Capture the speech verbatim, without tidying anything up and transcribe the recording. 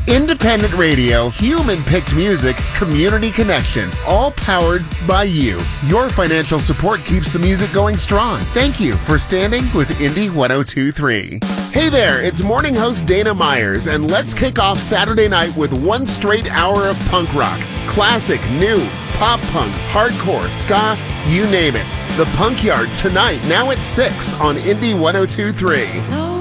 Independent radio, human-picked music, community connection, all powered by you. Your financial support keeps the music going strong. Thank you for standing with Indy one oh two point three. Hey there, it's morning host Dana Myers, and let's kick off Saturday night with one straight hour of punk rock. Classic, new, pop punk, hardcore, ska, you name it. The Punk Yard tonight, now at six on Indy one oh two point three.